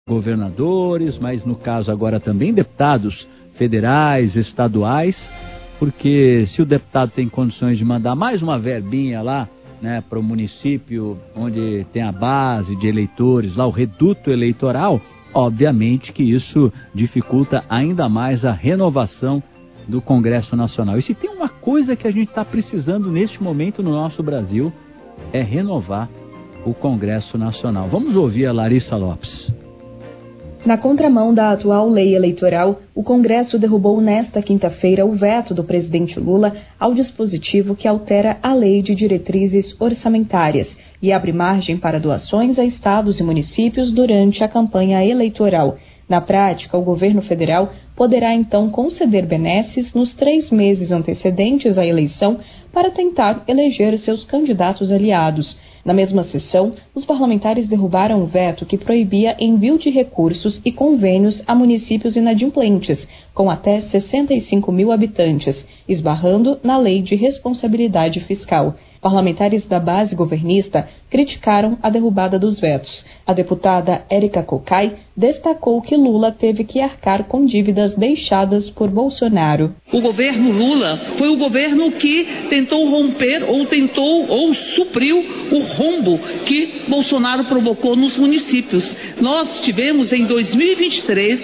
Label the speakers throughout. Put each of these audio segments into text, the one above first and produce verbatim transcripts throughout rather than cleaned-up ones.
Speaker 1: governadores, mas no caso agora também deputados federais, estaduais, porque se o deputado tem condições de mandar mais uma verbinha lá, né, para o município onde tem a base de eleitores, lá o reduto eleitoral, obviamente que isso dificulta ainda mais a renovação do Congresso Nacional. E se tem uma coisa que a gente está precisando neste momento no nosso Brasil, é renovar o Congresso Nacional. Vamos ouvir a Larissa Lopes.
Speaker 2: Na contramão da atual lei eleitoral, o Congresso derrubou nesta quinta-feira o veto do presidente Lula ao dispositivo que altera a Lei de Diretrizes Orçamentárias e abre margem para doações a estados e municípios durante a campanha eleitoral. Na prática, o governo federal poderá então conceder benesses nos três meses antecedentes à eleição para tentar eleger seus candidatos aliados. Na mesma sessão, os parlamentares derrubaram o veto que proibia envio de recursos e convênios a municípios inadimplentes, com até sessenta e cinco mil habitantes, esbarrando na Lei de Responsabilidade Fiscal. Parlamentares da base governista criticaram a derrubada dos vetos. A deputada Érica Cocai destacou que Lula teve que arcar com dívidas deixadas por Bolsonaro.
Speaker 3: O governo Lula foi o governo que tentou romper ou tentou ou supriu o rombo que Bolsonaro provocou nos municípios. Nós tivemos em dois mil e vinte e três,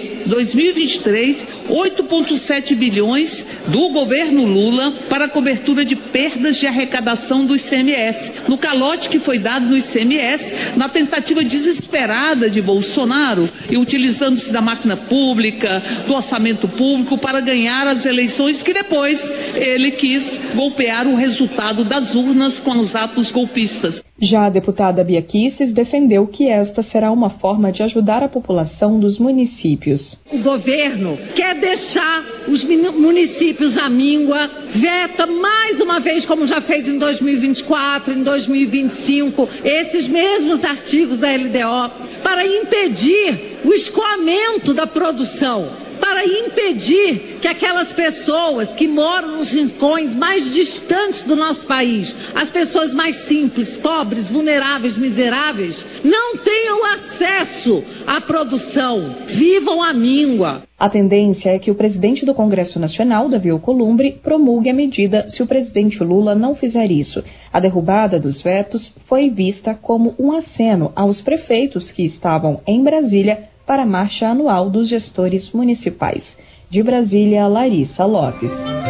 Speaker 3: oito vírgula sete bilhões do governo Lula para a cobertura de perdas de arrecadação do I C M S. No calote que foi dado no I C M S, na tentativa desesperada de Bolsonaro, e utilizando-se da máquina pública, do orçamento público para ganhar as eleições que depois ele quis golpear o resultado das urnas com os atos golpistas.
Speaker 2: Já a deputada Bia Kicis defendeu que esta será uma forma de ajudar a população dos municípios.
Speaker 4: O governo quer deixar os municípios à míngua, veta mais uma vez, como já fez em dois mil e vinte e quatro, em dois mil e vinte e cinco, esses mesmos artigos da L D O, para impedir o escoamento da produção, para impedir que aquelas pessoas que moram nos rincões mais distantes do nosso país, as pessoas mais simples, pobres, vulneráveis, miseráveis, não tenham acesso à produção, vivam à míngua.
Speaker 2: A tendência é que o presidente do Congresso Nacional, Davi Alcolumbre, promulgue a medida se o presidente Lula não fizer isso. A derrubada dos vetos foi vista como um aceno aos prefeitos que estavam em Brasília para a marcha anual dos gestores municipais. De Brasília, Larissa Lopes.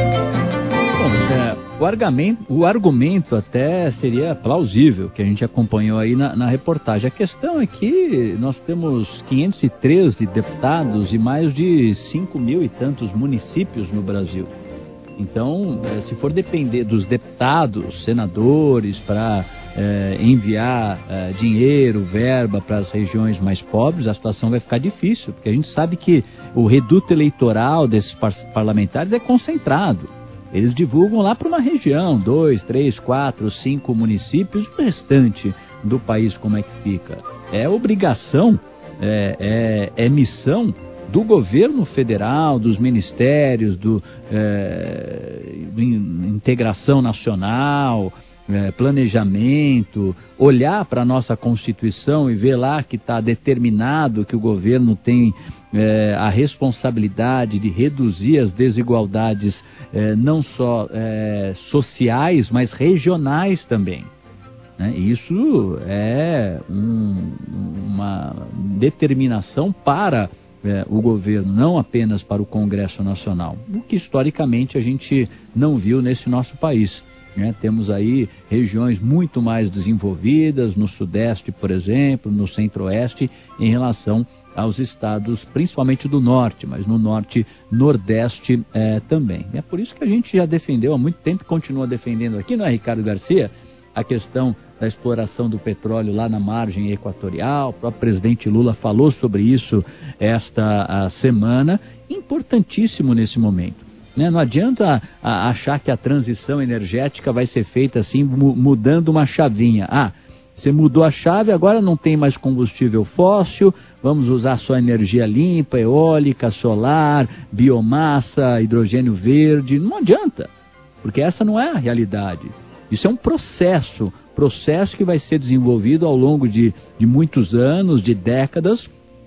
Speaker 1: Bom, é, o, argumento, o argumento até seria plausível, que a gente acompanhou aí na, na reportagem. A questão é que nós temos quinhentos e treze deputados e mais de cinco mil e tantos municípios no Brasil. Então, se for depender dos deputados, senadores, para é, enviar é, dinheiro, verba para as regiões mais pobres, a situação vai ficar difícil, porque a gente sabe que o reduto eleitoral desses parlamentares é concentrado. Eles divulgam lá para uma região, dois, três, quatro, cinco municípios, o restante do país como é que fica. É obrigação, é, é, é missão do governo federal, dos ministérios, do, é, do integração nacional, é, planejamento, olhar para a nossa Constituição e ver lá que está determinado que o governo tem é, a responsabilidade de reduzir as desigualdades é, não só é, sociais, mas regionais também. Né? Isso é um, uma determinação para É, o governo, não apenas para o Congresso Nacional, o que historicamente a gente não viu nesse nosso país. Né? Temos aí regiões muito mais desenvolvidas, no Sudeste, por exemplo, no Centro-Oeste, em relação aos estados, principalmente do Norte, mas no Norte, Nordeste é, também. É por isso que a gente já defendeu há muito tempo e continua defendendo aqui, não é, Ricardo Garcia, a questão da exploração do petróleo lá na margem equatorial. O próprio presidente Lula falou sobre isso esta a semana, importantíssimo nesse momento. Né? Não adianta a, achar que a transição energética vai ser feita assim, mu- mudando uma chavinha. Ah, você mudou a chave, agora não tem mais combustível fóssil, vamos usar só energia limpa, eólica, solar, biomassa, hidrogênio verde. Não adianta, porque essa não é a realidade. Isso é um processo, processo que vai ser desenvolvido ao longo de, de muitos anos, de décadas,